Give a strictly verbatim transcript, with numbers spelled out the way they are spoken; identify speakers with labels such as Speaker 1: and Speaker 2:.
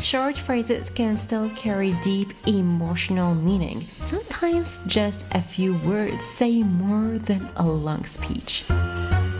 Speaker 1: Short phrases can still carry deep emotional meaning. Sometimes just a few words say more than a long speech.